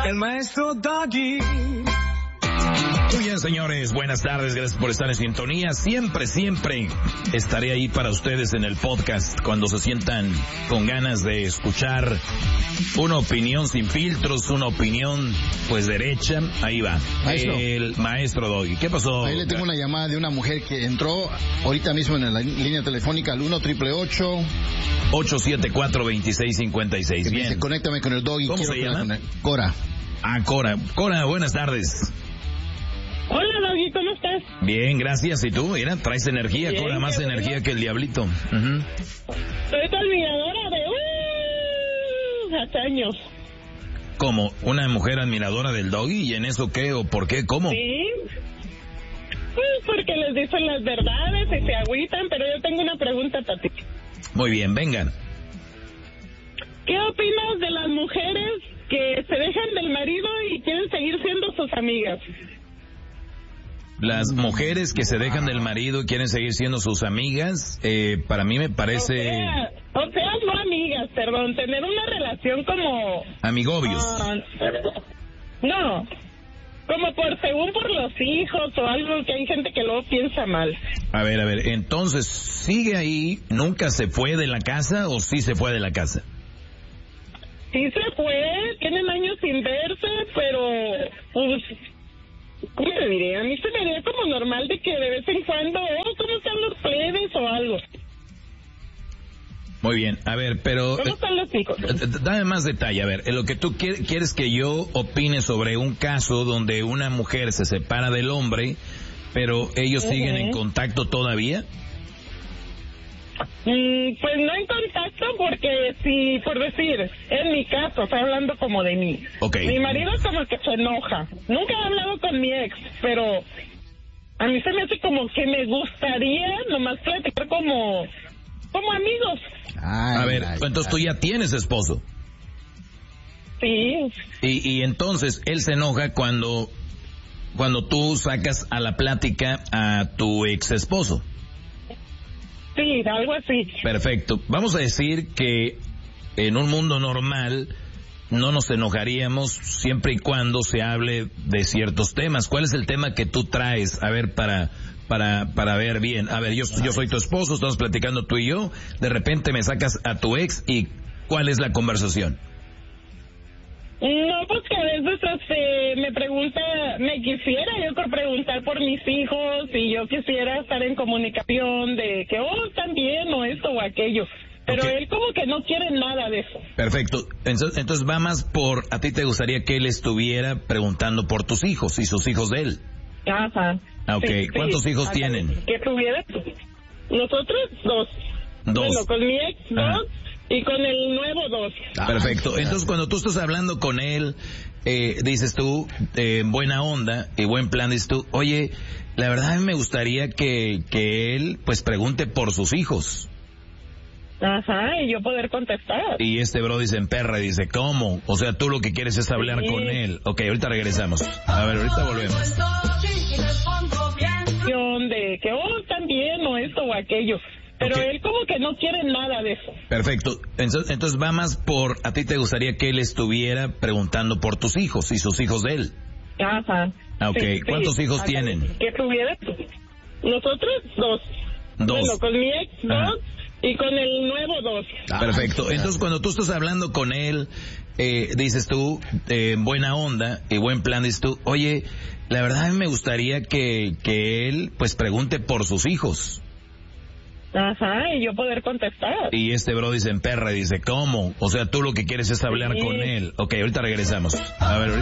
El maestro Doggy. Muy bien, señores, buenas tardes, gracias por estar en sintonía. Siempre estaré ahí para ustedes en el podcast cuando se sientan con ganas de escuchar una opinión sin filtros, una opinión pues derecha. Ahí va, Maestro. el maestro Doggy. ¿Qué pasó? Ahí le tengo una llamada de una mujer que entró ahorita mismo en la línea telefónica al 1-888-874-2656. Bien. Dice, conéctame con el Doggy. ¿Cómo quiero se hablar llama? con él. Cora. Ah, Cora, buenas tardes. Hola, Doggy, ¿cómo estás? Bien, gracias. ¿Y tú? Mira, traes energía, Bien, Cora, más qué energía bueno. que el diablito. Soy tu admiradora de hace años. ¿Cómo? ¿Una mujer admiradora del Doggy? ¿Y en eso qué o por qué? ¿Cómo? Sí. Pues porque les dicen las verdades y se agüitan, pero yo tengo una pregunta para ti. Muy bien, vengan. ¿Qué opinas de las mujeres que se dejan del marido y quieren seguir siendo sus amigas? Las mujeres que se dejan del marido y quieren seguir siendo sus amigas, para mí me parece... O sea, no amigas, perdón, tener una relación como... Amigobios. No, como según por los hijos o algo que hay gente que luego piensa mal. A ver, entonces, ¿sigue ahí? ¿Nunca se fue de la casa o sí se fue de la casa? Sí se fue, tienen años sin verse, pero pues... ¿Cómo te diré? A mí se me haría como normal de que de vez en cuando, ¿cómo están los plebes o algo? Muy bien, a ver, pero... ¿Cómo están los hijos? Dame más detalle, a ver, lo que tú quieres que yo opine sobre un caso donde una mujer se separa del hombre, pero ellos siguen en contacto todavía. Pues no en contacto porque si, por decir, en mi caso, estoy hablando como de mí. Okay. Mi marido como que se enoja. Nunca he hablado con mi ex, pero a mí se me hace como que me gustaría nomás platicar como amigos. A ver, entonces tú ya tienes esposo. Sí. Y entonces él se enoja cuando tú sacas a la plática a tu ex esposo. Sí, algo así. Perfecto. Vamos a decir que en un mundo normal no nos enojaríamos siempre y cuando se hable de ciertos temas. ¿Cuál es el tema que tú traes? A ver, para ver bien. A ver, yo soy tu esposo, estamos platicando tú y yo, de repente me sacas a tu ex y ¿cuál es la conversación? No, pues que a veces me pregunta, me quisiera yo preguntar por mis hijos y yo quisiera estar en comunicación de que, están bien o esto o aquello. Pero Okay. él como que no quiere nada de eso. Perfecto. Entonces va más por, a ti te gustaría que él estuviera preguntando por tus hijos y sus hijos de él. Ajá. Ok, Sí, ¿cuántos hijos tienen? Que tuviera. Nosotros 2. Bueno, con mi ex 2 y con el nuevo 2. Perfecto. Entonces cuando tú estás hablando con él, dices tú, buena onda y buen plan, dices tú, oye, la verdad a mí me gustaría que él pues pregunte por sus hijos. Ajá, y yo poder contestar. Y este bro dice en perra, dice, ¿cómo? O sea, tú lo que quieres es hablar con él. Ok, ahorita regresamos. A ver, ahorita volvemos. De que, están bien o esto o aquello. Pero Okay. él como que no quiere nada de eso. Perfecto. Entonces va más por, a ti te gustaría que él estuviera preguntando por tus hijos y sus hijos de él. Ajá. Ok, Sí, ¿cuántos hijos tienen? Que tuviera. Nosotros 2. 2. Bueno, con mi ex 2 y con el nuevo 2. Perfecto. Entonces cuando tú estás hablando con él, dices tú, buena onda y buen plan, dices tú, oye, la verdad a mí me gustaría que él pues pregunte por sus hijos. Ajá, y yo poder contestar. Y este bro dice en perra, dice, ¿cómo? O sea, tú lo que quieres es hablar con él. Ok, ahorita regresamos. A ver,